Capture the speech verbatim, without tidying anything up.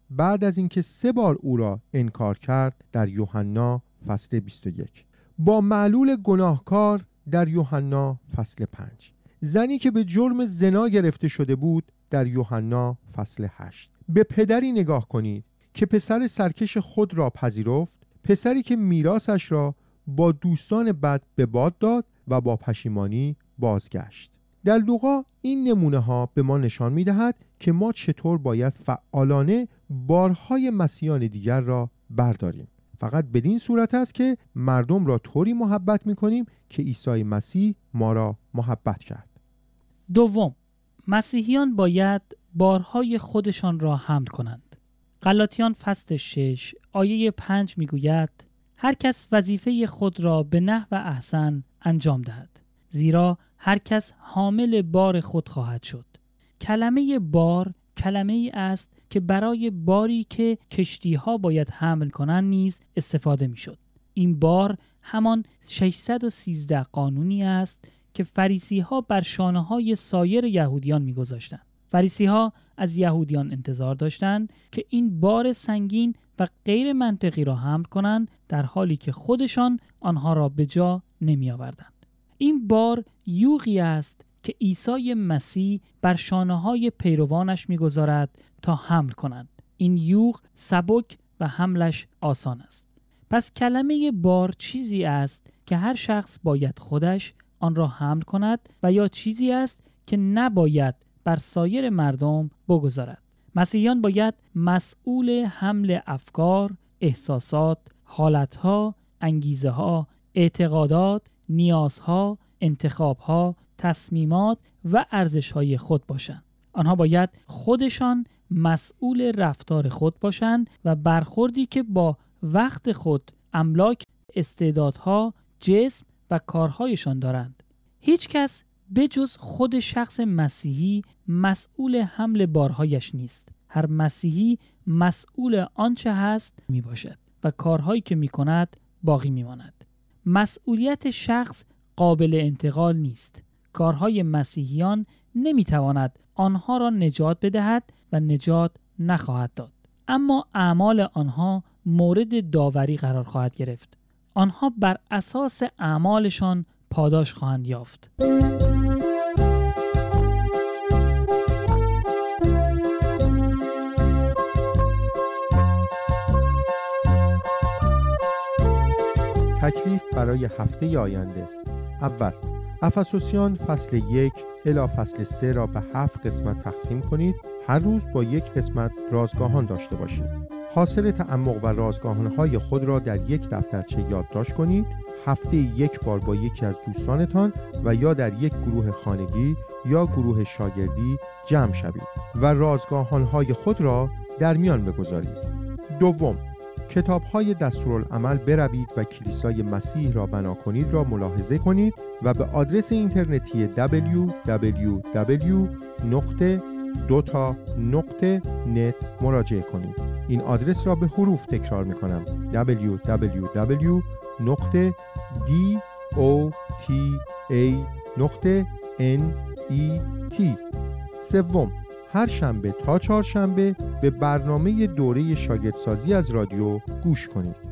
بعد از اینکه سه بار او را انکار کرد در یوحنا فصل بیست و یک. با معلول گناهکار در یوحنا فصل پنج. زنی که به جرم زنا گرفته شده بود در یوحنا فصل هشت. به پدری نگاه کنید که پسر سرکش خود را پذیرفت، پسری که میراثش را با دوستان بد به باد داد و با پشیمانی بازگشت. در لوقا این نمونه ها به ما نشان می دهد که ما چطور باید فعالانه بارهای مسیحیان دیگر را برداریم. فقط بدین صورت است که مردم را طوری محبت می کنیم که عیسی مسیح ما را محبت کرد. دوم، مسیحیان باید بارهای خودشان را حمل کنند. غلاطیان فصل شش آیه پنج می گوید هر کس وظیفه خود را به نحو احسن انجام دهد، زیرا هر کس حامل بار خود خواهد شد. کلمه بار کلمه ای است که برای باری که کشتی ها باید حمل کنند نیز استفاده می شد. این بار همان ششصد و سیزده قانونی است که فریسی ها بر شانه های سایر یهودیان می گذاشتند. فریسی ها از یهودیان انتظار داشتند که این بار سنگین و غیر منطقی را حمل کنند، در حالی که خودشان آنها را به جا نمی آوردند. این بار یوغی است که عیسی مسیح بر شانه‌های پیروانش می‌گذارد تا حمل کنند. این یوغ سبک و حملش آسان است. پس کلمه بار چیزی است که هر شخص باید خودش آن را حمل کند و یا چیزی است که نباید بر سایر مردم بگذارد. مسیحیان باید مسئول حمل افکار، احساسات، حالتها، انگیزه‌ها، اعتقادات، نیازها، انتخابها، تصمیمات و ارزش‌های خود باشند. آنها باید خودشان مسئول رفتار خود باشند و برخوردی که با وقت خود، املاک، استعدادها، جسم و کارهایشان دارند. هیچ کس به جز خود شخص مسیحی مسئول حمل بارهایش نیست. هر مسیحی مسئول آنچه هست می باشد و کارهایی که می کند باقی می ماند. مسئولیت شخص قابل انتقال نیست. کارهای مسیحیان نمی تواند آنها را نجات بدهد و نجات نخواهد داد. اما اعمال آنها مورد داوری قرار خواهد گرفت. آنها بر اساس اعمالشان پاداش خواهند یافت. تکلیف برای هفته آینده. اول، افسوسیان فصل یک الی فصل سه را به هفت قسمت تقسیم کنید. هر روز با یک قسمت رازگاهان داشته باشید. حاصل تعمق و رازگاهان‌های خود را در یک دفترچه یادداشت کنید. هفته یک بار با یکی از دوستانتان و یا در یک گروه خانگی یا گروه شاگردی جمع شوید و رازگاهان‌های خود را در میان بگذارید. دوم، کتاب‌های دستورالعمل بروید و کلیسای مسیح را بنا کنید را ملاحظه کنید و به آدرس اینترنتی دبلیو دبلیو دبلیو نقطه دوتا نقطه نت مراجعه کنید. این آدرس را به حروف تکرار می‌کنم: دبلیو دبلیو دبلیو نقطه دوتا نقطه نت. سوم، هر شنبه تا چهارشنبه به برنامه دوره شاگردسازی از رادیو گوش کنید.